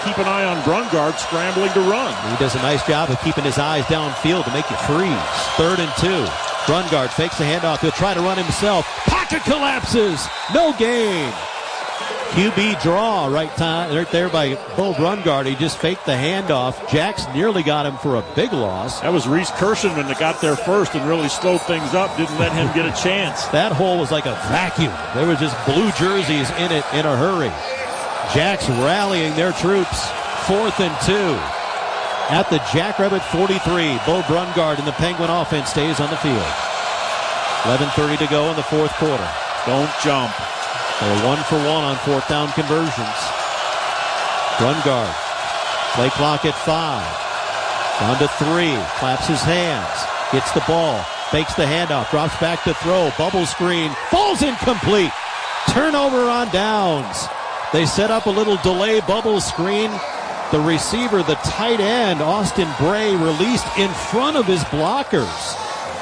keep an eye on Brungard scrambling to run. He does a nice job of keeping his eyes downfield to make you freeze. 3rd and 2. Brungard fakes the handoff. He'll try to run himself. Pocket collapses. No gain. QB draw right there by Bo Brungard. He just faked the handoff. Jacks nearly got him for a big loss. That was Reese Kirschenman that got there first and really slowed things up. Didn't let him get a chance. That hole was like a vacuum. There was just blue jerseys in it in a hurry. Jacks rallying their troops. 4th and 2. At the Jackrabbit 43, Bo Brungard and the Penguin offense stays on the field. 11:30 to go in the 4th quarter. Don't jump. They're 1 for 1 on 4th down conversions. Brungard. Play clock at 5. Down to 3. Claps his hands. Gets the ball. Fakes the handoff. Drops back to throw. Bubble screen. Falls incomplete. Turnover on downs. They set up a little delay bubble screen. The receiver, the tight end, Austin Bray, released in front of his blockers.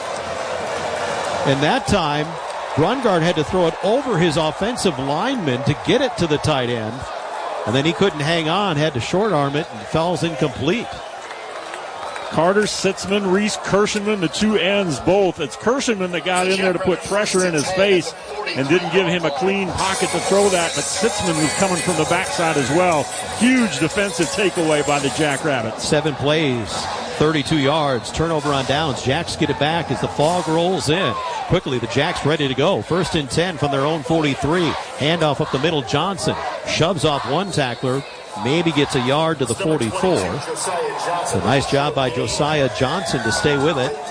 And that time, Brungard had to throw it over his offensive lineman to get it to the tight end. And then he couldn't hang on, had to short arm it, and falls incomplete. Carter Sitzman, Reese Kirschenman, the two ends both. It's Kirschenman that got in there to put pressure in his face and didn't give him a clean pocket to throw that, but Sitzman was coming from the backside as well. Huge defensive takeaway by the Jackrabbits. 7 plays, 32 yards, turnover on downs. Jacks get it back as the fog rolls in. Quickly, the Jacks ready to go. 1st and 10 from their own 43. Handoff up the middle, Johnson shoves off one tackler. Maybe gets a yard to the 44. It's a nice job by Josiah Johnson to stay with it.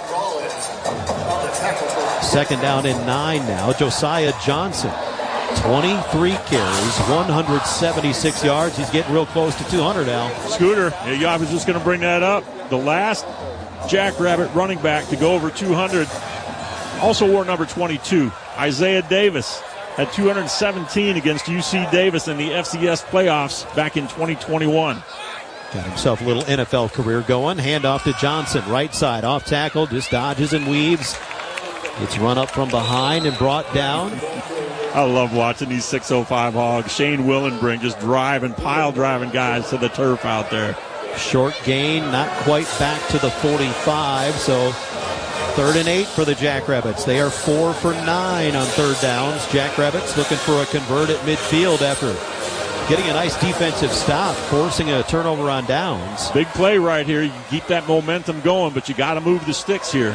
2nd down and 9 now. Josiah Johnson, 23 carries, 176 yards. He's getting real close to 200 now. Scooter, I was just going to bring that up. The last Jackrabbit running back to go over 200 also wore number 22, Isaiah Davis. Had 217 against UC Davis in the FCS playoffs back in 2021. Got himself a little NFL career going. Handoff to Johnson, right side, off tackle, just dodges and weaves. It's run up from behind and brought down. I love watching these 605 Hogs. Shane Willenbring just pile driving guys to the turf out there. Short gain, not quite back to the 45, so 3rd and 8 for the Jackrabbits. They are 4 for 9 on 3rd downs. Jackrabbits looking for a convert at midfield after getting a nice defensive stop, forcing a turnover on downs. Big play right here. You keep that momentum going, but you got to move the sticks here.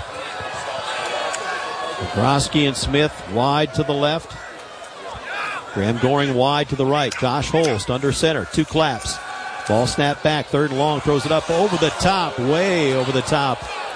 Grosky and Smith wide to the left. Graham Goring wide to the right. Josh Holst under center. 2 claps. Ball snapped back. 3rd and long. Throws it up over the top. Way over the top.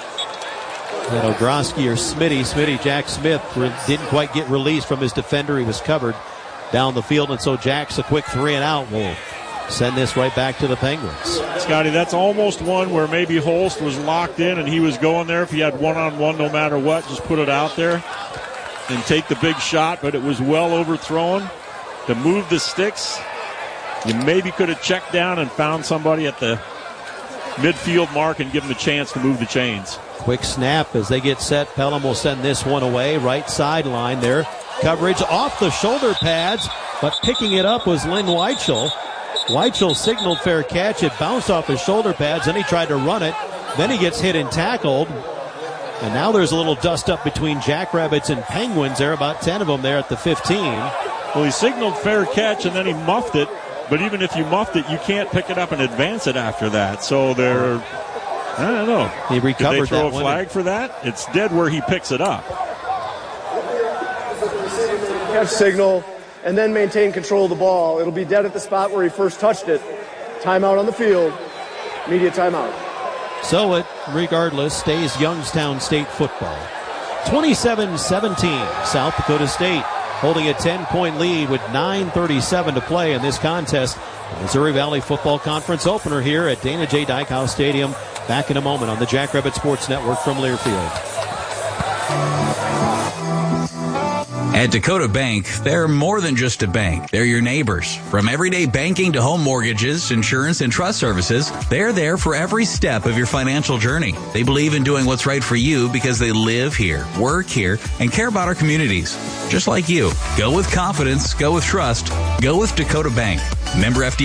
Grosky or Smitty, Jack Smith didn't quite get released from his defender. He was covered down the field, and so Jack's a quick 3 and out will send this right back to the Penguins. Scotty, that's almost one where maybe Holst was locked in and he was going there. If he had one-on-one, no matter what, just put it out there and take the big shot, but it was well overthrown. To move the sticks, you maybe could have checked down and found somebody at the midfield mark and give them a chance to move the chains. Quick snap as they get set. Pelham will send this one away. Right sideline there. Coverage off the shoulder pads, but picking it up was Lynn Weichel. Weichel signaled fair catch. It bounced off his shoulder pads. Then he tried to run it. Then he gets hit and tackled. And now there's a little dust up between Jackrabbits and Penguins. There are about 10 of them there at the 15. Well, he signaled fair catch and then he muffed it. But even if you muffed it, you can't pick it up and advance it after that. So they're, I don't know. He recovered that. Did they throw a flag for that? It's dead where he picks it up. Catch signal and then maintain control of the ball. It'll be dead at the spot where he first touched it. Timeout on the field. Immediate timeout. So it, regardless, stays Youngstown State football. 27-17, South Dakota State holding a 10-point lead with 9:37 to play in this contest. Missouri Valley Football Conference opener here at Dana J. Dykhouse Stadium. Back in a moment on the Jackrabbit Sports Network from Learfield. At Dakota Bank, they're more than just a bank. They're your neighbors. From everyday banking to home mortgages, insurance, and trust services, they're there for every step of your financial journey. They believe in doing what's right for you because they live here, work here, and care about our communities. Just like you. Go with confidence. Go with trust. Go with Dakota Bank. Member FDIC.